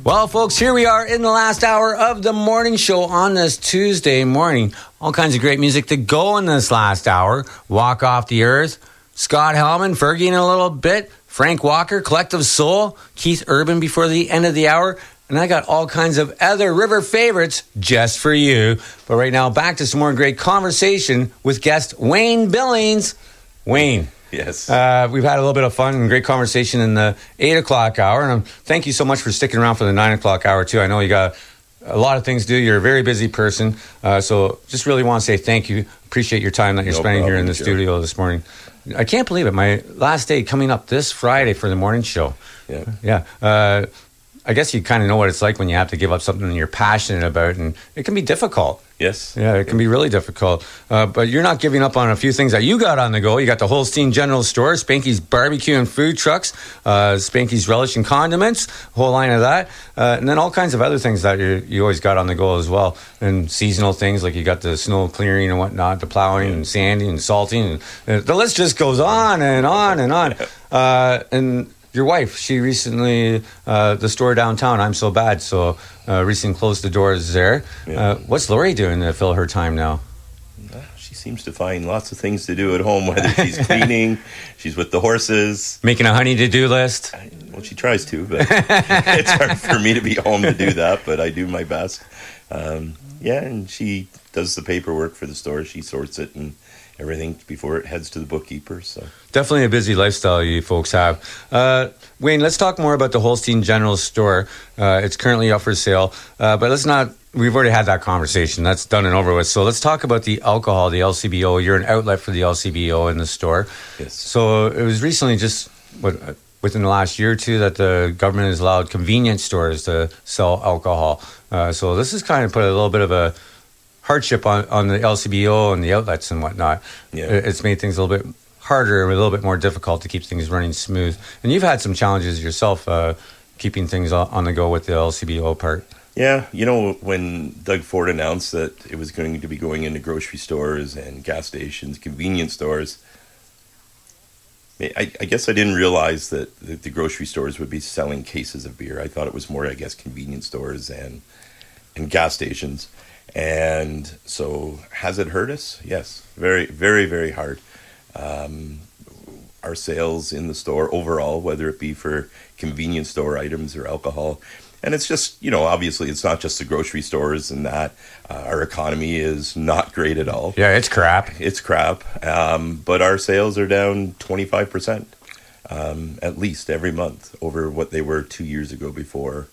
Well, folks, here we are in the last hour of the morning show on this Tuesday morning. All kinds of great music to go in this last hour. Walk Off the Earth, Scott Hellman, Fergie in a little bit, Frank Walker, Collective Soul, Keith Urban before the end of the hour. And I got all kinds of other river favorites just for you. But right now, back to some more great conversation with guest Wayne Billings. Wayne. Yes. We've had a little bit of fun and great conversation in the 8 o'clock hour. And thank you so much for sticking around for the 9 o'clock hour, too. I know you got a lot of things to do. You're a very busy person. So just really want to say thank you. Appreciate your time that you're spending here in the studio this morning. I can't believe it. My last day coming up this Friday for the morning show. Yeah. I guess you kind of know what it's like when you have to give up something you're passionate about, and it can be difficult. Yes. Yeah, it can be really difficult. But you're not giving up on a few things that you got on the go. You got the Holstein General Store, Spanky's Barbecue and Food Trucks, Spanky's Relish and Condiments, a whole line of that. And then all kinds of other things that you always got on the go as well. And seasonal things like you got the snow clearing and whatnot, the plowing and sanding and salting. And the list just goes on and on and on. And your wife, she recently, the store downtown, I'm So Bad, so recently closed the doors there. Yeah. What's Lori doing to fill her time now? She seems to find lots of things to do at home, whether she's cleaning, she's with the horses. Making a honey to-do list? Well, she tries to, but it's hard for me to be home to do that, but I do my best. And she does the paperwork for the store. She sorts it and everything before it heads to the bookkeeper. So definitely a busy lifestyle you folks have. Wayne, let's talk more about the Holstein General Store. It's currently up for sale, but let's not. We've already had that conversation. That's done and over with. So let's talk about the alcohol, the LCBO. You're an outlet for the LCBO in the store. Yes. So it was recently just within the last year or two that the government has allowed convenience stores to sell alcohol. So this has kind of put a little bit of a hardship on the LCBO and the outlets and whatnot. Yeah. It's made things a little bit harder and a little bit more difficult to keep things running smooth. And you've had some challenges yourself keeping things on the go with the LCBO part. Yeah, when Doug Ford announced that it was going to be going into grocery stores and gas stations, convenience stores, I guess I didn't realize that the grocery stores would be selling cases of beer. I thought it was more, convenience stores and gas stations. And so has it hurt us? Yes, very, very, very hard. Our sales in the store overall, whether it be for convenience store items or alcohol, and it's just, obviously it's not just the grocery stores and that. Our economy is not great at all. Yeah, it's crap. It's crap. But our sales are down 25%, at least every month over what they were 2 years ago before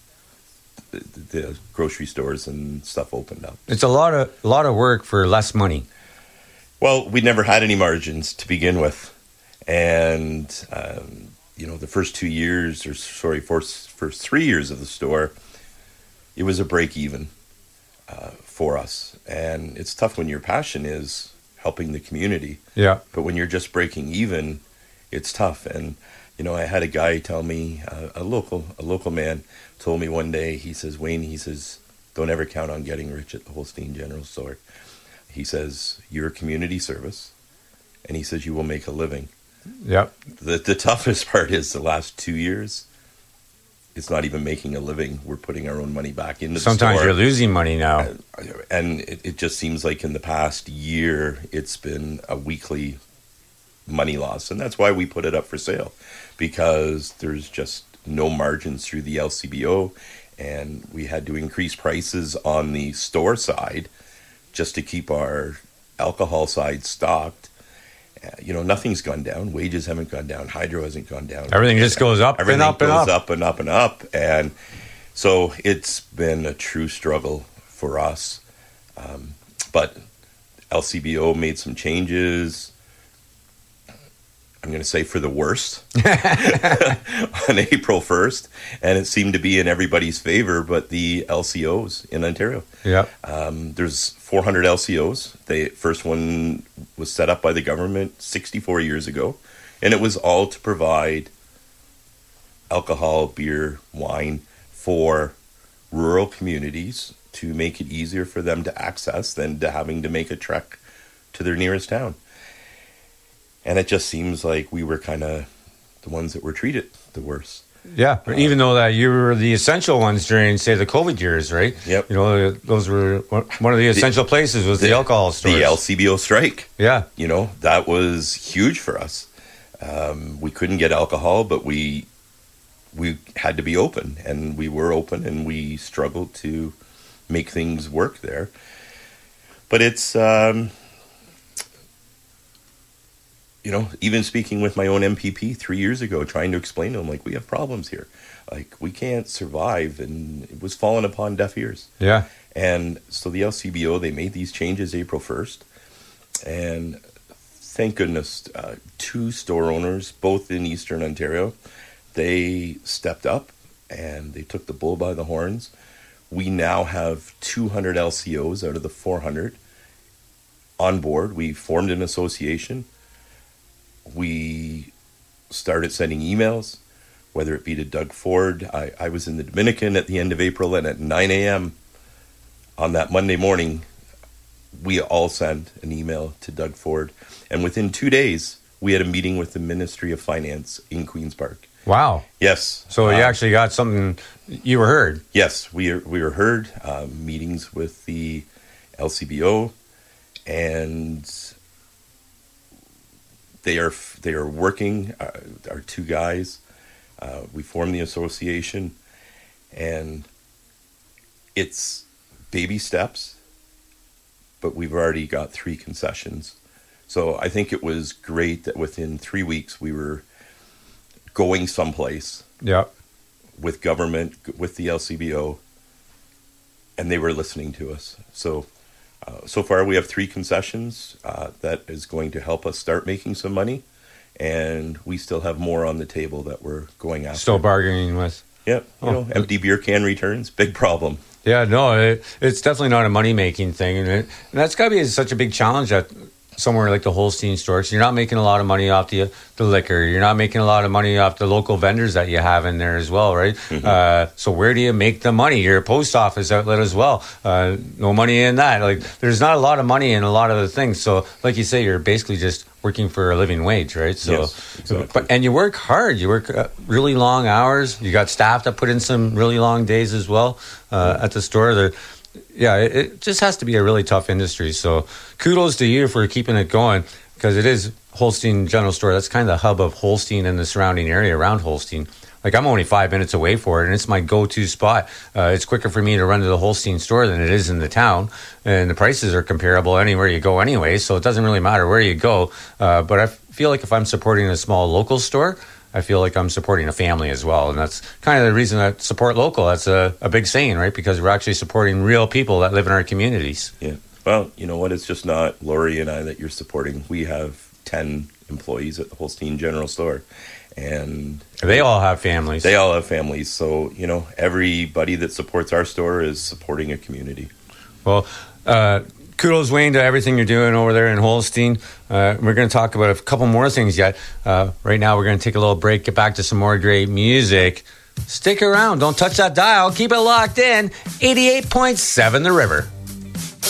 the grocery stores and stuff opened up. It's a lot of work for less money. Well, we never had any margins to begin with. And, the first 2 years, first 3 years of the store, it was a break even for us. And it's tough when your passion is helping the community. Yeah. But when you're just breaking even, it's tough. And, I had a guy tell me, a local man told me one day, he says, Wayne, don't ever count on getting rich at the Holstein General Store. He says, you're a community service. And he says, you will make a living. Yep. The toughest part is the last 2 years, it's not even making a living. We're putting our own money back into the store. Sometimes you're losing money now. And it just seems like in the past year, it's been a weekly money loss. And that's why we put it up for sale, because there's just no margins through the LCBO. And we had to increase prices on the store side just to keep our alcohol side stocked. Nothing's gone down. Wages haven't gone down. Hydro hasn't gone down. Everything just goes up Everything and up and goes up. up and up and up. And so it's been a true struggle for us. But LCBO made some changes. I'm going to say for the worst on April 1st. And it seemed to be in everybody's favor, but the LCOs in Ontario. Yeah. There's 400 LCOs. The first one was set up by the government 64 years ago. And it was all to provide alcohol, beer, wine for rural communities to make it easier for them to access than to having to make a trek to their nearest town. And it just seems like we were kind of the ones that were treated the worst. Yeah, even though that you were the essential ones during, say, the COVID years, right? Yep. You know, those were one of the essential places was the alcohol stores. The LCBO strike. Yeah. You know, that was huge for us. We couldn't get alcohol, but we had to be open, and we were open, and we struggled to make things work there. But it's, you know, even speaking with my own MPP 3 years ago, trying to explain to him, like, we have problems here. Like, we can't survive, and it was falling upon deaf ears. Yeah. And so the LCBO, they made these changes April 1st, and thank goodness, 2 store owners, both in Eastern Ontario, they stepped up, and they took the bull by the horns. We now have 200 LCOs out of the 400 on board. We formed an association. We started sending emails, whether it be to Doug Ford. I was in the Dominican at the end of April, and at 9 a.m. on that Monday morning, we all sent an email to Doug Ford. And within 2 days, we had a meeting with the Ministry of Finance in Queen's Park. Wow. Yes. So you actually got something, you were heard. Yes, we were heard. Meetings with the LCBO, and they are working. Our 2 guys, we formed the association, and it's baby steps, but we've already got 3 concessions. So I think it was great that within 3 weeks we were going someplace. Yeah. With government, with the LCBO, and they were listening to us. So far we have 3 concessions that is going to help us start making some money, and we still have more on the table that we're going after. Still bargaining with. Yep. You know, empty beer can returns, big problem. Yeah, no, it's definitely not a money-making thing. And that's got to be such a big challenge at somewhere like the Holstein store. So you're not making a lot of money off the liquor. You're not making a lot of money off the local vendors that you have in there as well, right? Mm-hmm. So where do you make the money? You're a post office outlet as well. No money in that. Like, there's not a lot of money in a lot of the things. So like you say, you're basically just working for a living wage, right? So, yes, exactly. And you work hard. You work really long hours. You got staff that put in some really long days as well at the store. Yeah, it just has to be a really tough industry. So kudos to you for keeping it going, because it is Holstein General Store. That's kind of the hub of Holstein and the surrounding area around Holstein. Like, I'm only 5 minutes away for it, and it's my go-to spot. It's quicker for me to run to the Holstein store than it is in the town, and the prices are comparable anywhere you go anyway, so it doesn't really matter where you go. But I feel like if I'm supporting a small local store, I feel like I'm supporting a family as well. And that's kind of the reason I support local. That's a big saying, right? Because we're actually supporting real people that live in our communities. Yeah. Well, you know what? It's just not Lori and I that you're supporting. We have 10 employees at the Holstein General Store, and they all have families. They all have families. So, you know, everybody that supports our store is supporting a community. Well, kudos, Wayne, to everything you're doing over there in Holstein. We're going to talk about a couple more things yet. Right now, we're going to take a little break, get back to some more great music. Stick around. Don't touch that dial. Keep it locked in. 88.7 The River.